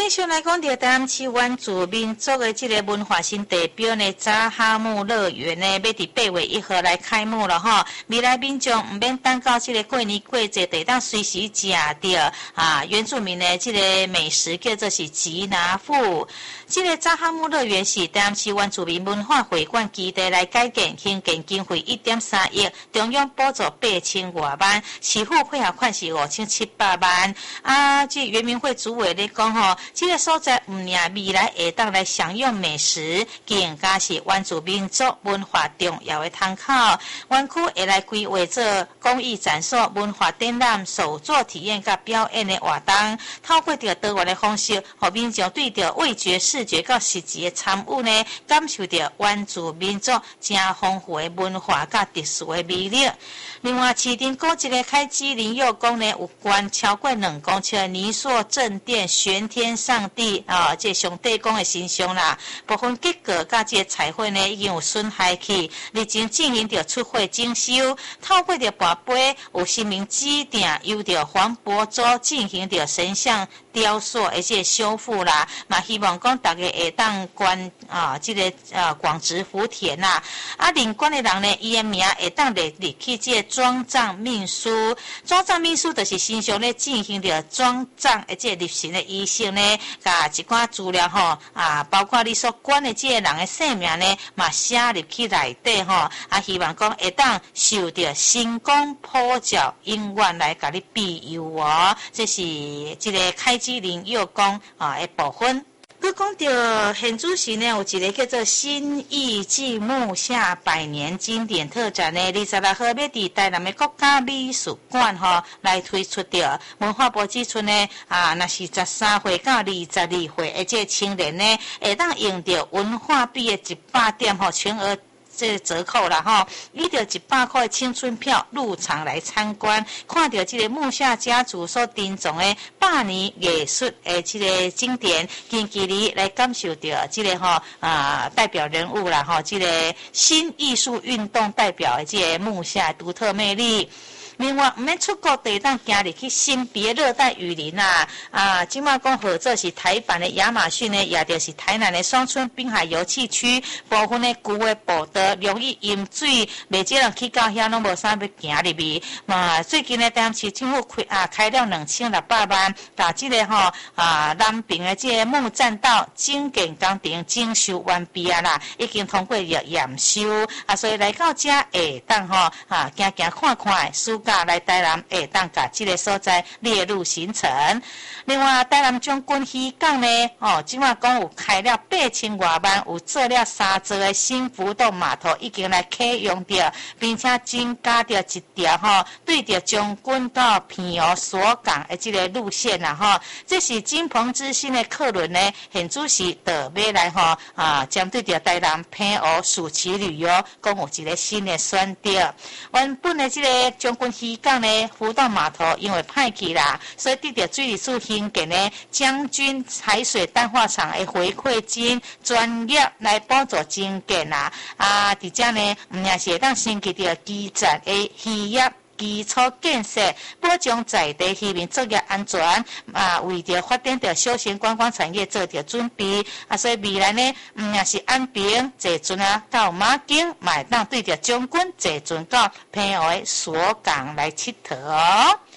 继续来讲到台南市原住民族的这个文化新地标呢，扎哈姆乐园呢，要伫8月1号来开幕了哈。未来民众唔免等到这个过年过节，得当随时食到原住民的这个美食，叫做是吉拿富。这个扎哈姆乐园是台南市原住民文化会馆基地来改建，兴建经费1.3亿，中央补助8000多万，市府配合款是5700万。这原民会主委咧讲吼，这个所在唔仅未来会当来享用美食，更加是原住民族文化重要的窗口。园区会来规划做公益展示、文化展览、手作体验甲表演的活动，透过着多元的方式，互民众对着味觉、视觉甲实际的参与呢，感受到原住民族真丰富的文化甲特殊的魅力。另外，市町古一个开基林幼宫呢，有关超过2公尺的泥塑正殿玄天上帝这上帝宫的形象啦，部分结构甲这彩绘呢已经有损害去，日前进行着出货整修，透过着跋杯有神明指定，由着黄伯祖进行着神像雕塑而且修复啦，嘛希望讲大家会当观这个广植福田啦，领馆的人呢，伊的名会当列入去这庄葬秘书，庄葬秘书就是身上咧进行着庄葬而且入神的仪式呢，甲一寡资料吼包括你所管的这个人的姓名呢，嘛写入去内底吼，希望讲会当受到神功普照，永远来甲你庇佑哦。这是这个开基林幼宫的部分。佮讲到现主席呢，有一个叫做新义季木下百年经典特展呢，26号要伫台南的国家美术馆来推出掉。文化部指出呢，若是13岁到22岁，而且青年呢，会当用到文化币的100点全额这折扣啦哈，伊着100块青春票入场来参观，看到这个木下家族所珍藏的百年艺术的这个经典，近距离来感受到这个代表人物啦这个新艺术运动代表的这个木下独特魅力。另外，唔免出国，得当行入去新别热带雨林今麦讲合作是台版的亚马逊呢，也就是台南的双春滨海游憩区，部分的旧的步道容易淹水，未少人去到遐拢无啥要行入去。最近呢，台南市政府开了2600万，把这个南平的这个木栈道整建工程整修完毕啦，已经通过了验收所以来到这会当行看看来台南会当把这个所在列入行程。另外，台南将军渔港呢，今麦讲有开了8000多万，有做了3座的新浮动码头，已经来启用掉，并且增加掉一条对着将军到平湖所港的这个路线啦这是金鹏之星的客轮呢，现主席就要来针对着台南平湖暑期旅游，讲有一个新的选择。原本的这个将军渔港呢，浮动码头因为歹去啦，所以得到水利署兴建呢将军海水淡化厂的回馈金专业来帮助增建啦。伫遮呢，也是会当升级到基站的渔业基础建设，保障在地渔民作业安全，为着发展着休闲观光产业做着准备。所以未来呢，也是安平坐船到马景，嘛会当对着将军坐船到平湖的所港来佚佗哦。